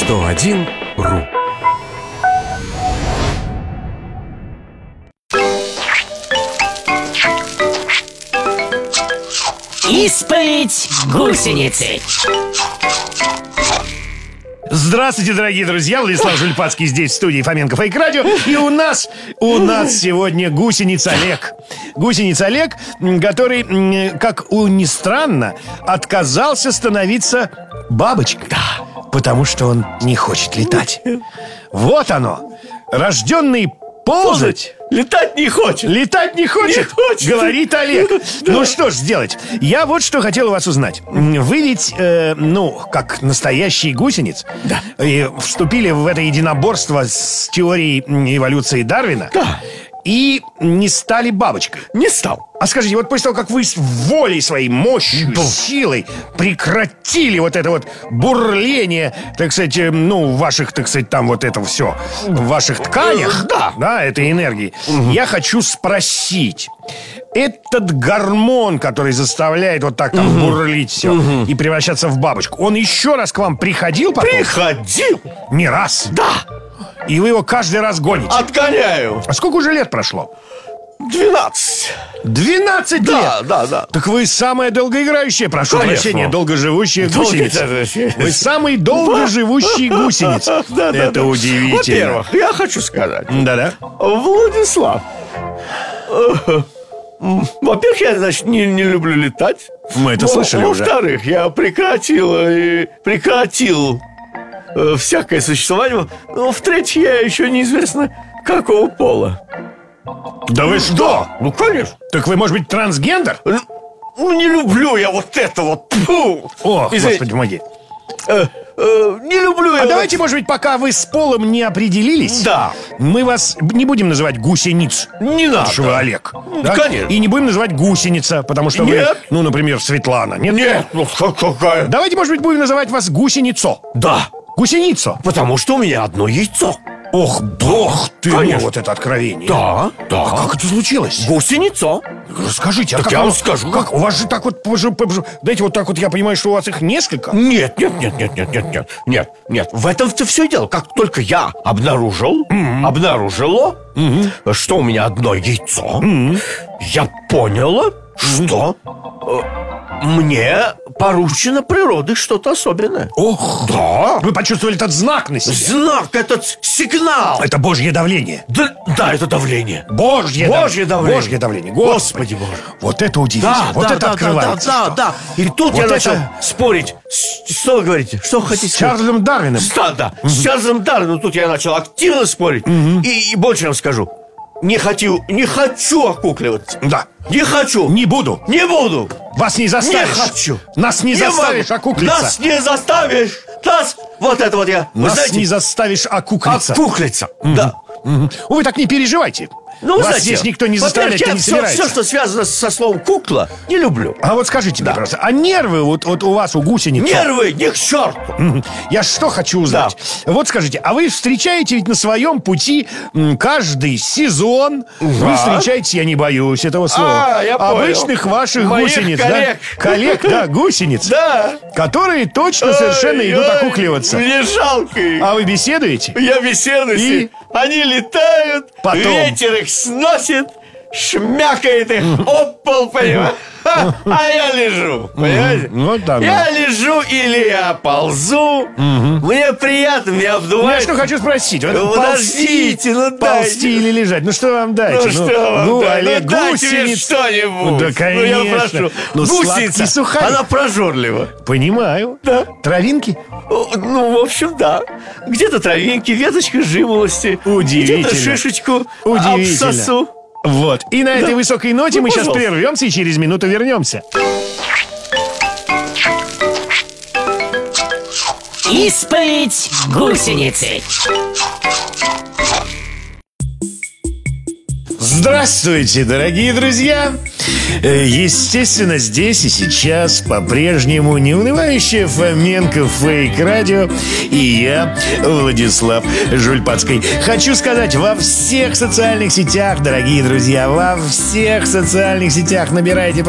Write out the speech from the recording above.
101.ру. Исповедь гусеницы. Здравствуйте, дорогие друзья, Владислав Жульпацкий здесь, в студии Фоменко Фейк Радио. И у нас сегодня гусеница Олег. Гусеница Олег, который, как ни странно, отказался становиться бабочкой. Да. Потому что он не хочет летать. Вот оно, рожденный ползать. Летать не хочет. Летать не хочет, говорит Олег. Да. Ну что ж сделать? Я вот что хотел у вас узнать. Вы ведь, как настоящий гусениц, да, вступили в это единоборство с теорией эволюции Дарвина. Да. И не стали бабочкой. Не стал. А скажите, вот после того, как вы с волей своей, мощью, силой прекратили вот это вот бурление, так сказать, ваших, так сказать, там вот это все, в ваших тканях, да, этой энергии, я хочу спросить, этот гормон, который заставляет вот так там бурлить все и превращаться в бабочку, он еще раз к вам приходил потом? Приходил. Не раз? Да. И вы его каждый раз гоните? Отгоняю. А сколько уже лет прошло? 12. 12 лет? Да. Так вы самая долгоиграющая, прошу прощения, долгоживущая гусеница. Вы самый долгоживущий гусеница. Это удивительно. Во-первых, я хочу сказать. Да-да. Владислав, во-первых, я, значит, не люблю летать. Мы это слышали уже. Во-вторых, я прекратил всякое существование. В-третьих, я еще неизвестно какого пола. Да вы что? Ну, конечно. Так вы, может быть, трансгендер? Ну, не люблю я вот это вот. Ох, Господи, помоги. Не люблю я. А давайте, может быть, пока вы с полом не определились, да, мы вас не будем называть гусениц. Не надо. Потому что вы Олег. Да? Конечно. И не будем называть гусеница, потому что нет, вы, например, Светлана. Нет, какая? Давайте, может быть, будем называть вас гусеницо. Да. Гусеницо. Потому что у меня одно яйцо. Ох, бог ты, конечно. Вот это откровение. Да. А как это случилось? Гусеницо. Расскажите, так как я вам скажу. Как? У вас же так вот, знаете, вот так вот я понимаю, что у вас их несколько. Нет. В этом-то все дело. Как только я обнаружила, что у меня одно яйцо, я поняла, что мне поручено природой что-то особенное. Ох, да. Вы почувствовали этот знак на себе? Знак, этот сигнал. Это божье давление. Да, это давление. Божье давление. Божье давление. Господи Боже. Вот это удивительно. Вот это открывается. Да. И тут вот я начал спорить. Что вы говорите? Что вы хотите сказать? С Чарльзом Дарвином. Да. С Чарльзом Дарвином. Тут я начал активно спорить. И больше вам скажу. Не хочу окукливаться. Да. Не хочу. Не буду. Вас не заставишь. Не хочу. Нас не заставишь окуклиться. Нас не заставишь. Вот это вот я. Нас не заставишь окуклиться. Да. Вы так не переживайте. Ну, вас знаете, здесь никто не заставляет и не собирается. Все, что связано со словом «кукла», не люблю. А вот скажите мне, пожалуйста, а нервы вот у вас, у гусеницы? Нервы, ни к черту. Я что хочу узнать? Да. Вот скажите, а вы встречаете ведь на своем пути каждый сезон, вы встречаете, я не боюсь этого слова, я обычных понял. ваших Моих гусениц, коллег. да, гусениц, да, которые точно совершенно идут окукливаться. Мне жалко их. А вы беседуете? Я беседую. Они летают, потом ветер их сносит, шмякает их об пол, понимаешь? А я лежу, понимаете? Я лежу или я ползу. Мне приятно, меня обдувает. Я что хочу спросить. Подождите, ползти или лежать? Ну что вам дать? Олег, дайте мне что-нибудь. Да, конечно. Я прошу. Гусеница, она прожорлива. Понимаю. Да. Травинки? В общем, да. Где-то травинки, веточка жимолости. Удивительно. Где-то шишечку Удивительно. обсосу. Вот. И на этой высокой ноте мы сейчас прервемся и через минуту вернемся. Исповедь гусеницы. Здравствуйте, дорогие друзья! Естественно, здесь и сейчас по-прежнему неунывающая Фоменко Фейк Радио и я, Владислав Жульпацкий. Хочу сказать, во всех социальных сетях, дорогие друзья, во всех социальных сетях набирайте